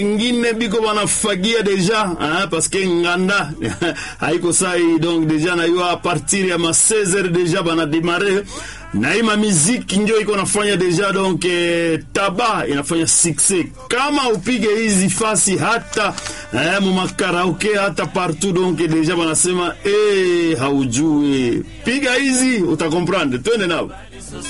ingine biko wanafagia deja parce que nganda haiko sai, donc deja na yo a partir ya ma 16h deja bana démarrer na ima muziki ndio iko nafanya deja, donc taba inafanya succès kama upige hizi fasi hata mu makaraoke hata partout, donc deja banasema haujui piga hizi utakomprendre, twende nao.